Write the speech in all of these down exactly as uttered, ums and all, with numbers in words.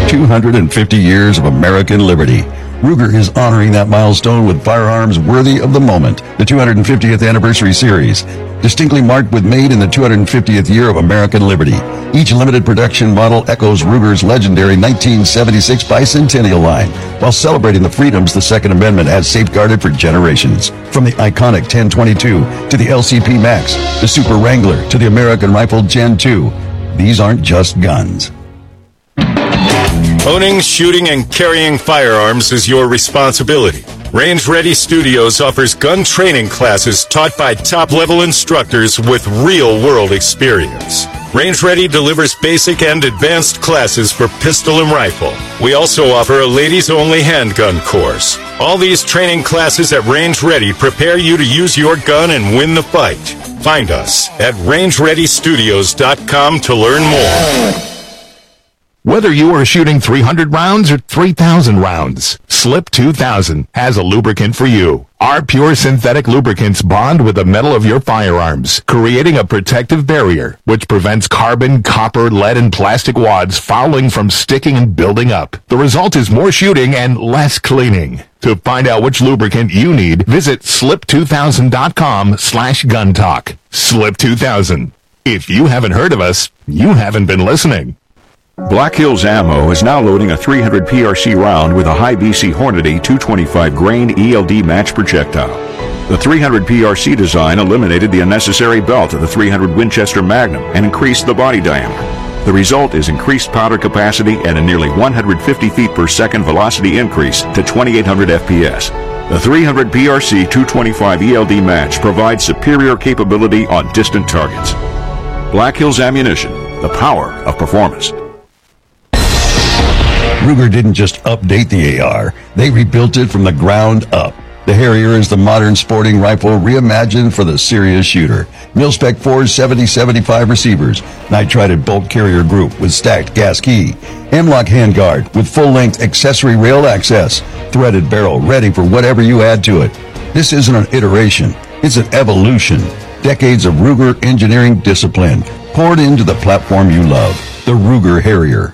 two hundred fifty years of American liberty. Ruger is honoring that milestone with firearms worthy of the moment. The two hundred fiftieth Anniversary Series, distinctly marked with made in the two hundred fiftieth year of American liberty. Each limited production model echoes Ruger's legendary nineteen seventy-six Bicentennial line, while celebrating the freedoms the Second Amendment has safeguarded for generations. From the iconic ten twenty-two to the L C P Max, the Super Wrangler to the American Rifle Gen two, these aren't just guns. Owning, shooting, and carrying firearms is your responsibility. Range Ready Studios offers gun training classes taught by top-level instructors with real-world experience. Range Ready delivers basic and advanced classes for pistol and rifle. We also offer a ladies-only handgun course. All these training classes at Range Ready prepare you to use your gun and win the fight. Find us at range ready studios dot com to learn more. Whether you are shooting three hundred rounds or three thousand rounds, Slip two thousand has a lubricant for you. Our pure synthetic lubricants bond with the metal of your firearms, creating a protective barrier which prevents carbon, copper, lead, and plastic wads fouling from sticking and building up. The result is more shooting and less cleaning. To find out which lubricant you need, visit slip two thousand dot com slash gun talk. Slip two thousand. If you haven't heard of us, you haven't been listening. Black Hills Ammo is now loading a three hundred P R C round with a high B C Hornady two twenty-five grain E L D match projectile. The three hundred P R C design eliminated the unnecessary belt of the three hundred Winchester Magnum and increased the body diameter. The result is increased powder capacity and a nearly one hundred fifty feet per second velocity increase to twenty-eight hundred F P S. The three hundred P R C two twenty-five E L D match provides superior capability on distant targets. Black Hills Ammunition, the power of performance. Ruger didn't just update the A R, they rebuilt it from the ground up. The Harrier is the modern sporting rifle reimagined for the serious shooter. Mil-Spec Forge seventy seventy-five receivers, nitrided bolt carrier group with stacked gas key, M-LOK handguard with full-length accessory rail access, threaded barrel ready for whatever you add to it. This isn't an iteration, it's an evolution. Decades of Ruger engineering discipline poured into the platform you love, the Ruger Harrier.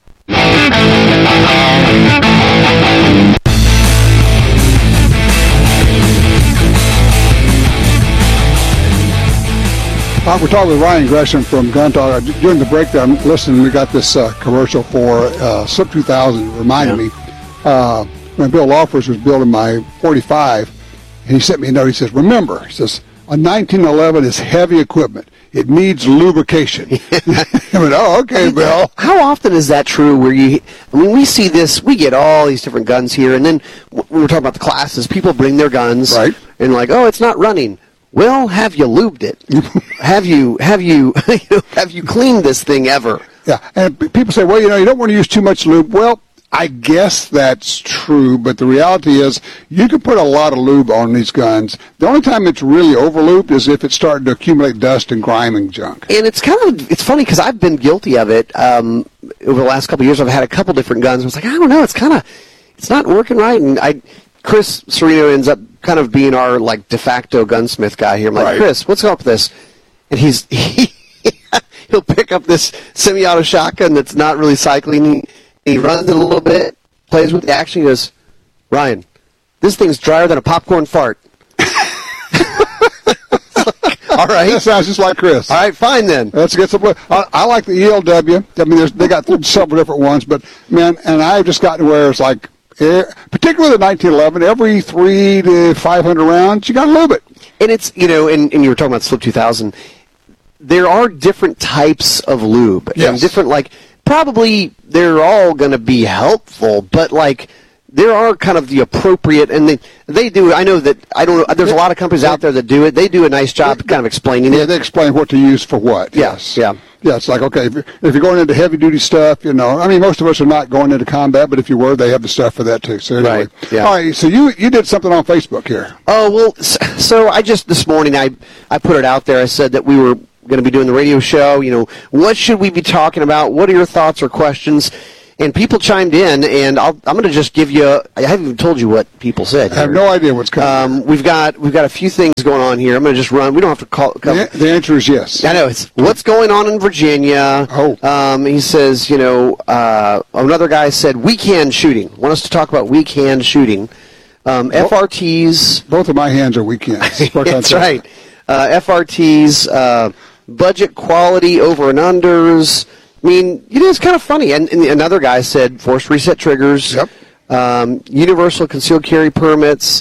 Uh, we're talking with Ryan Gresham from Gun Talk. During the break there, I'm listening, we got this uh, commercial for uh, Slip two thousand. It reminded yeah. me, uh, when Bill Lawfors was building my forty-five, and he sent me a note. He says, remember, he says, a nineteen eleven is heavy equipment. It needs lubrication. I went, oh, okay, Bill. How often is that true where you, I mean, we see this, we get all these different guns here, and then we were talking about the classes, people bring their guns, right, and like, oh, it's not running. Well, have you lubed it? have you, have you, have you cleaned this thing ever? Yeah, and people say, well, you know, you don't want to use too much lube. Well, I guess that's true, but the reality is you can put a lot of lube on these guns. The only time it's really over-lubed is if it's starting to accumulate dust and grime and junk. And it's kind of, it's funny because I've been guilty of it um, over the last couple of years. I've had a couple different guns. I was like, I don't know, it's kind of, it's not working right. And I, Chris Serino ends up kind of being our, like, de facto gunsmith guy here. I'm like, right. Chris, what's up with this? And he's, he, he'll pick up this semi-auto shotgun that's not really cycling. He runs it a little bit, plays with the action. He goes, Ryan, this thing's drier than a popcorn fart. All right. That sounds just like Chris. All right, fine then. Let's get some. I, I like the E L W. I mean, there's, they got several different ones, but, man, and I've just gotten where it's like, particularly the nineteen eleven, every three to five hundred rounds, you got to lube it. And it's, you know, and, and you were talking about Slip two thousand, there are different types of lube. Yes. And different, like, probably they're all going to be helpful, but, like, there are kind of the appropriate, and they they do. I know that I don't. There's a lot of companies out there that do it. They do a nice job kind of explaining yeah, it. Yeah, they explain what to use for what. Yes, yeah, yeah. It's like, okay, if you're, if you're going into heavy duty stuff, you know, I mean, most of us are not going into combat, but if you were, they have the stuff for that too. So anyway, right, yeah. All right. So you you did something on Facebook here. Oh well, so I just this morning I I put it out there. I said that we were going to be doing the radio show. You know, what should we be talking about? What are your thoughts or questions? And people chimed in, and I'll, I'm going to just give you. I haven't even told you what people said. I have here. no idea what's coming. Um, we've got we've got a few things going on here. I'm going to just run. We don't have to call. The, the answer is yes. I know. It's what's going on in Virginia. Oh. Um, he says, you know, uh, another guy said weak hand shooting. Want us to talk about weak hand shooting. Um, F R Ts. Both of my hands are weak hands. That's right. Uh, F R Ts, uh, budget quality over and unders. I mean, it is kind of funny. And, and another guy said forced reset triggers, Yep. um, universal concealed carry permits.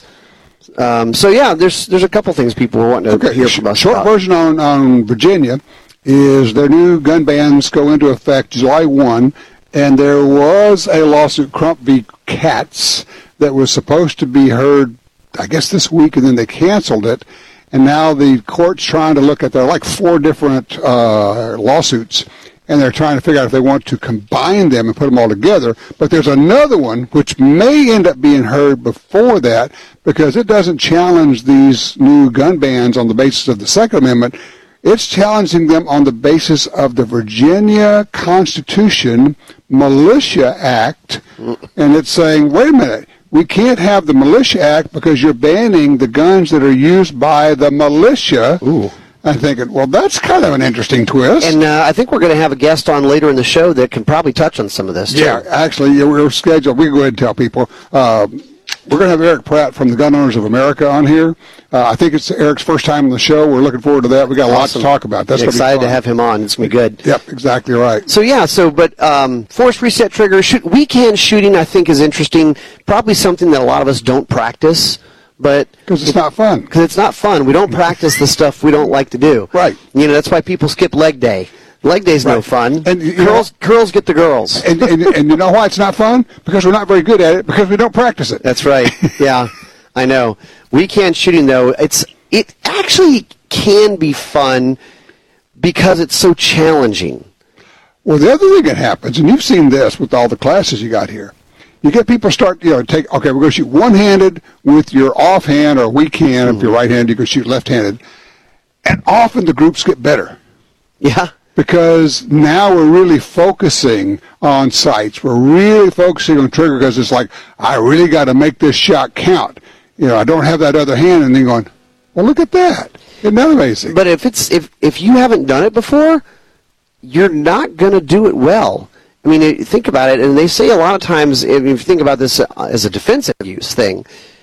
Um, so, yeah, there's there's a couple things people are wanting to Okay, hear sh- from us short about. version on, on Virginia is their new gun bans go into effect July first, and there was a lawsuit, Crump v. Katz, that was supposed to be heard, I guess, this week, and then they canceled it. And now the court's trying to look at, there are like four different uh, lawsuits, and they're trying to figure out if they want to combine them and put them all together. But there's another one which may end up being heard before that because it doesn't challenge these new gun bans on the basis of the Second Amendment. It's challenging them on the basis of the Virginia Constitution Militia Act, and it's saying, wait a minute, we can't have the Militia Act because you're banning the guns that are used by the militia. Ooh. I'm thinking, well, that's kind of an interesting twist. And uh, I think we're going to have a guest on later in the show that can probably touch on some of this, too. Yeah, actually, yeah, we're scheduled. We can go ahead and tell people. Uh, we're going to have Eric Pratt from the Gun Owners of America on here. Uh, I think it's Eric's first time on the show. We're looking forward to that. We got a lot Awesome. to talk about. That's I'm gonna be excited fun. to have him on. It's going to be good. Yep, exactly right. So, yeah, so, but um, forced reset trigger, shoot, weak hand shooting, I think, is interesting. Probably something that a lot of us don't practice. But Because it's not fun. Because it's not fun. We don't practice the stuff we don't like to do. Right. You know, that's why people skip leg day. Leg day's no Right. fun. And, you girls, know- girls get the girls. And, and, and you know why it's not fun? Because we're not very good at it, because we don't practice it. That's right. Yeah, I know. Weak hand shooting, though, it's it actually can be fun because it's so challenging. Well, the other thing that happens, and you've seen this with all the classes you got here, you get people start, you know, take, okay, we're going to shoot one-handed with your offhand or weak hand. Mm-hmm. If you're right-handed, you can shoot left-handed. And often the groups get better. Yeah. Because now we're really focusing on sights. We're really focusing on trigger because it's like, I really got to make this shot count. You know, I don't have that other hand, and then going, well, look at that. Isn't that amazing? But if it's if if you haven't done it before, you're not going to do it well. I mean, think about it, and they say a lot of times, if you think about this as a defensive use thing,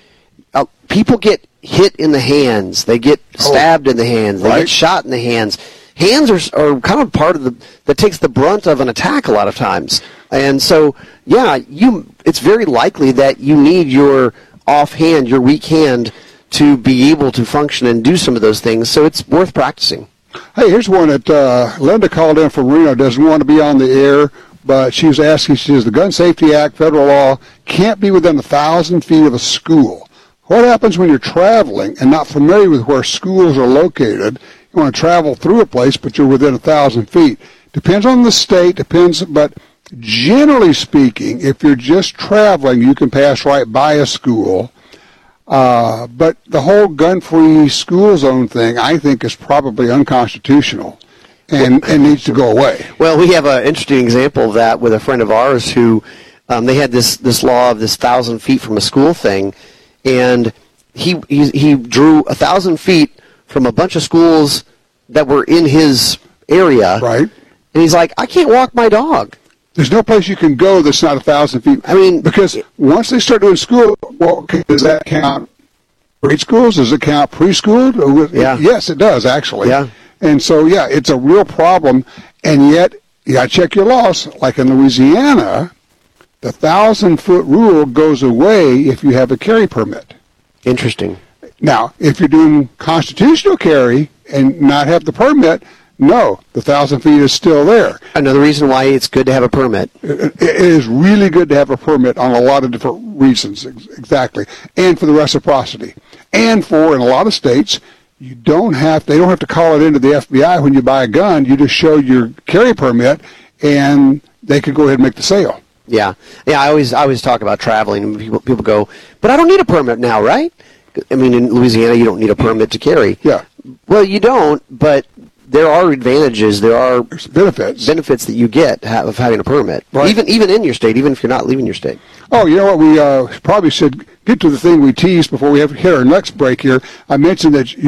uh, people get hit in the hands, they get stabbed oh, in the hands, they right. get shot in the hands. Hands are are kind of part of the that takes the brunt of an attack a lot of times, and so yeah, you it's very likely that you need your offhand, your weak hand, to be able to function and do some of those things. So it's worth practicing. Hey, here's one that uh, Linda called in from Reno. Doesn't want to be on the air, but she was asking. She says the Gun Safety Act, federal law, can't be within a thousand feet of a school. What happens when you're traveling and not familiar with where schools are located? You want to travel through a place, but you're within a thousand feet. Depends on the state. Depends, but generally speaking, if you're just traveling, you can pass right by a school. Uh, but the whole gun-free school zone thing, I think, is probably unconstitutional and, and needs to go away. Well, we have an interesting example of that with a friend of ours who um, they had this, this law of this thousand feet from a school thing, and he he, he drew a thousand feet from a bunch of schools that were in his area. Right. And he's like, I can't walk my dog. There's no place you can go that's not a thousand feet. I mean, because once they start doing school, well, okay, does that count grade schools? Does it count preschool? Yeah. Yes, it does, actually. Yeah. And so, yeah, it's a real problem. And yet, you got to check your laws. Like in Louisiana, the thousand-foot rule goes away if you have a carry permit. Interesting. Now, if you're doing constitutional carry and not have the permit, no, the thousand feet is still there. Another reason why it's good to have a permit. It, it is really good to have a permit on a lot of different reasons, exactly, and for the reciprocity, and for in a lot of states, you don't have they don't have to call it into the F B I when you buy a gun. You just show your carry permit, and they can go ahead and make the sale. Yeah, yeah. I always I always talk about traveling, and people people go, but I don't need a permit now, right? I mean, in Louisiana, you don't need a permit to carry. Yeah. Well, you don't, but there are advantages, there are There's benefits. benefits that you get ha- of having a permit, Right. even even in your state, even if you're not leaving your state. Oh, you know what? We uh, probably should get to the thing we teased before we have hit our next break here. I mentioned that